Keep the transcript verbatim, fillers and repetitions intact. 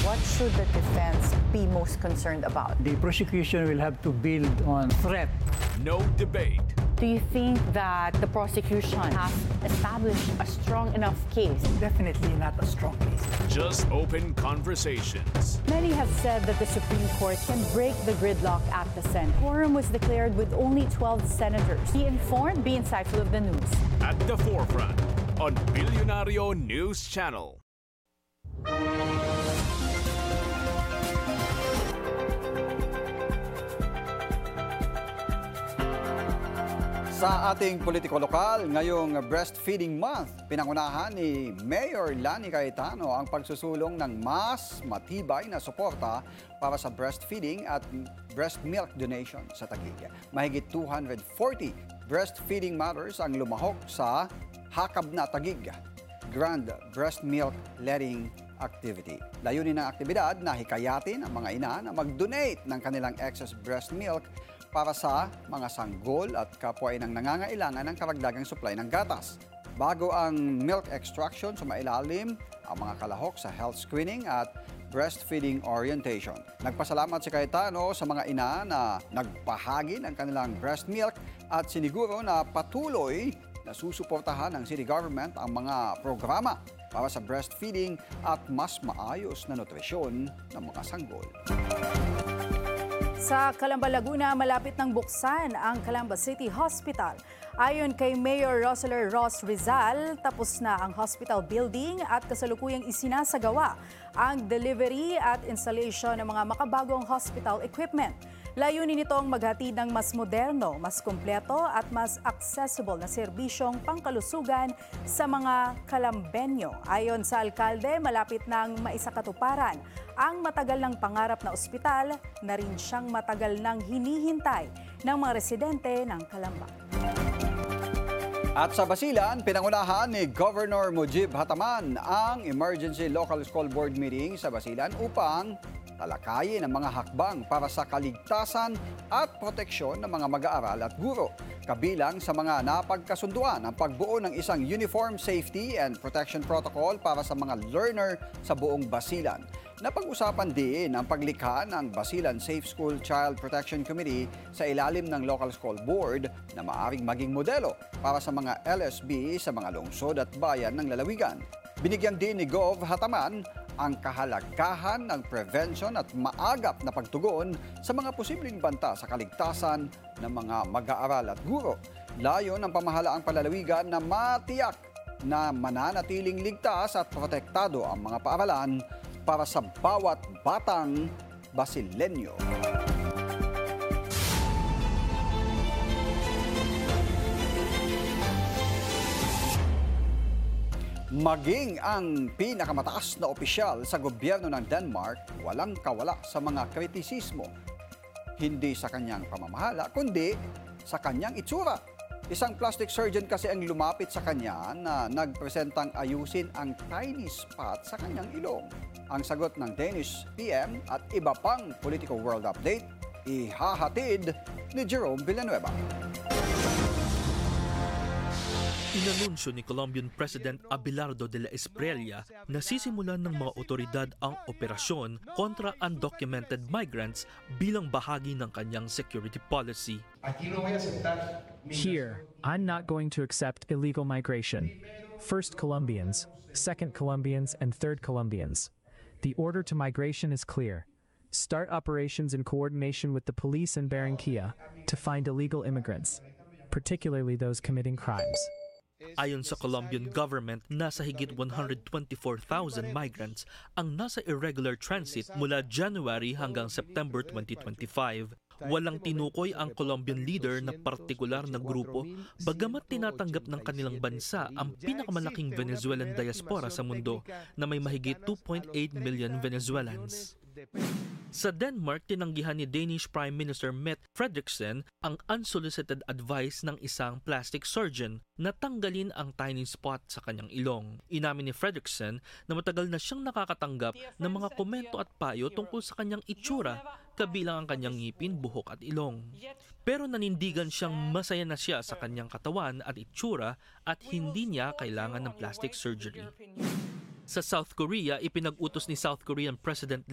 What should the defense be most concerned about? The prosecution will have to build on threat. No debate. Do you think that the prosecution has established a strong enough case? Definitely not a strong case. Just open conversations. Many have said that the Supreme Court can break the gridlock at the Senate. Quorum was declared with only twelve senators. Be informed, be insightful of the news. At the forefront on Bilyonaryo News Channel. Sa ating politiko lokal, ngayong Breastfeeding Month, pinangunahan ni Mayor Lani Cayetano ang pagsusulong ng mas matibay na suporta para sa breastfeeding at breast milk donation sa Taguig. Mahigit two hundred forty breastfeeding mothers ang lumahok sa Hakab na Taguig Grand Breast Milk Letting Activity. Layunin ng aktibidad na hikayatin ang mga ina na mag-donate ng kanilang excess breast milk para sa mga sanggol at kapwa inang nangangailangan ng karagdagang supply ng gatas. Bago ang milk extraction, sumailalim ang mga kalahok sa health screening at breastfeeding orientation. Nagpasalamat si Cayetano sa mga ina na nagpahagi ng kanilang breast milk at siniguro na patuloy na susuportahan ng city government ang mga programa para sa breastfeeding at mas maayos na nutrisyon ng mga sanggol. Sa Calamba, Laguna, malapit ng buksan ang Calamba City Hospital. Ayon kay Mayor Roseler Ross Rizal, tapos na ang hospital building at kasalukuyang isinasagawa ang delivery at installation ng mga makabagong hospital equipment. Layunin nitong maghatid ng mas moderno, mas kumpleto at mas accessible na serbisyong pangkalusugan sa mga Calambeño. Ayon sa alkalde, malapit nang maisakatuparan ang matagal ng pangarap na ospital na rin siyang matagal nang hinihintay ng mga residente ng Calamba. At sa Basilan, pinangunahan ni Governor Mujib Hataman ang Emergency Local School Board meeting sa Basilan upang talakayin ang mga hakbang para sa kaligtasan at proteksyon ng mga mag-aaral at guro. Kabilang sa mga napagkasunduan ang pagbuo ng isang Uniform Safety and Protection Protocol para sa mga learner sa buong Basilan. Napag-usapan din ang paglikha ng Basilan Safe School Child Protection Committee sa ilalim ng Local School Board na maaring maging modelo para sa mga L S B sa mga lungsod at bayan ng lalawigan. Binigyan din ni Gov Hataman ang kahalagahan ng prevention at maagap na pagtugon sa mga posibleng banta sa kaligtasan ng mga mag-aaral at guro. Layon ng pamahalaang palalawigan na matiyak na mananatiling ligtas at protektado ang mga paaralan para sa bawat batang Basileño. Maging ang pinakamataas na opisyal sa gobyerno ng Denmark, walang kawala sa mga kritisismo. Hindi sa kanyang pamamahala, kundi sa kanyang itsura. Isang plastic surgeon kasi ang lumapit sa kanya na nagpresentang ayusin ang tiny spot sa kanyang ilong. Ang sagot ng Danish P M at iba pang Political World Update, ihahatid ni Jerome Villanueva. Inanunsyo ni Colombian President Abelardo de la Espriella na sisimulan ng mga otoridad ang operasyon kontra undocumented migrants bilang bahagi ng kanyang security policy. Here, I'm not going to accept illegal migration. First Colombians, second Colombians, and third Colombians. The order to migration is clear. Start operations in coordination with the police in Barranquilla to find illegal immigrants, particularly those committing crimes. Ayon sa Colombian government, nasa higit one hundred twenty-four thousand migrants ang nasa irregular transit mula January hanggang September twenty twenty-five. Walang tinukoy ang Colombian leader na partikular na grupo, bagamat tinatanggap ng kanilang bansa ang pinakamalaking Venezuelan diaspora sa mundo na may mahigit two point eight million Venezuelans. Sa Denmark, tinanggihan ni Danish Prime Minister Mette Frederiksen ang unsolicited advice ng isang plastic surgeon na tanggalin ang tiny spot sa kanyang ilong. Inamin ni Frederiksen na matagal na siyang nakakatanggap ng mga komento at payo tungkol sa kanyang itsura, kabilang ang kanyang ngipin, buhok at ilong. Pero nanindigan siyang masaya na siya sa kanyang katawan at itsura at hindi niya kailangan ng plastic surgery. Sa South Korea, ipinag-utos ni South Korean President